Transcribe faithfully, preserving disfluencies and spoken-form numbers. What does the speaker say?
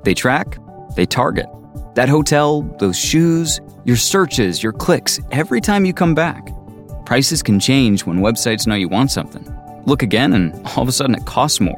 They track, they target. That hotel, those shoes, your searches, your clicks, every time you come back. Prices can change when websites know you want something. Look again and all of a sudden it costs more.